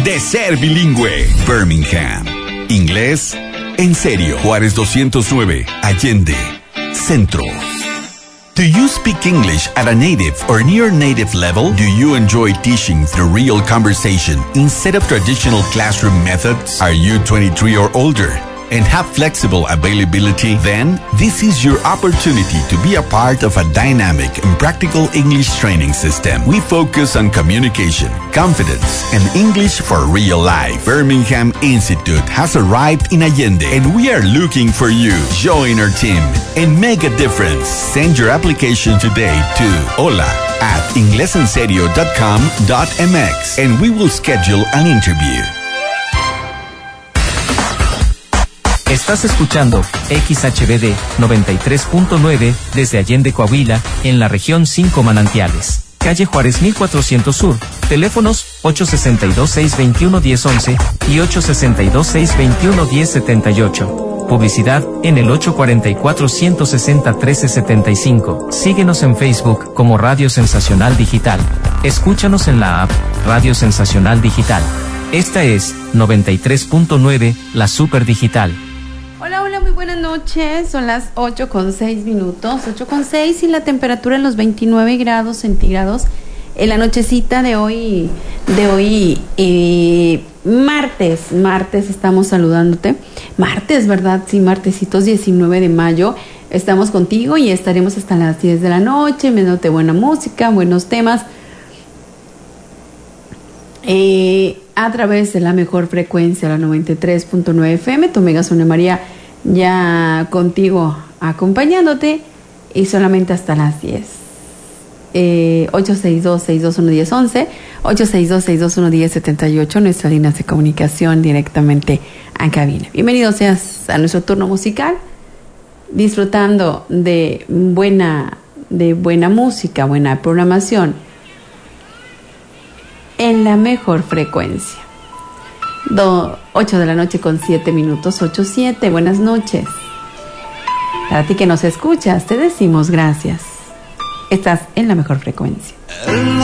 de ser bilingüe. Birmingham. Inglés en serio. Juárez 209, Allende, Centro. Do you speak English at a native or near native level? Do you enjoy teaching through real conversation instead of traditional classroom methods? Are you 23 or older and have flexible availability? Then this is your opportunity to be a part of a dynamic and practical English training system. We focus on communication, confidence, and English for real life. Birmingham Institute has arrived in Allende, and we are looking for you. Join our team and make a difference. Send your application today to hola@inglesenserio.com.mx and we will schedule an interview. Estás escuchando XHBD 93.9 desde Allende, Coahuila, en la región 5 Manantiales. Calle Juárez 1400 Sur. Teléfonos 862-621-1011 y 862-621-1078. Publicidad en el 844-160-1375. Síguenos en Facebook como Radio Sensacional Digital. Escúchanos en la app Radio Sensacional Digital. Esta es 93.9, la Super Digital. Hola, muy buenas noches. Son las 8:06, y la temperatura en los 29 grados centígrados en la nochecita de hoy, martes estamos saludándote. Martes, ¿verdad? Sí, martesitos 19 de mayo. Estamos contigo y estaremos hasta las 10 de la noche, dándote buena música, buenos temas. A través de la mejor frecuencia, la 93.9 FM, tu amiga Sonia María, ya contigo acompañándote, y solamente hasta las 10. 862-621-1011, 862-621-1078, nuestras líneas de comunicación directamente a cabina. Bienvenido seas a nuestro turno musical, disfrutando de buena música, buena programación, en la mejor frecuencia. 8 de la noche con 7 minutos, 8:07. Buenas noches. Para ti que nos escuchas, te decimos gracias. Estás en la mejor frecuencia.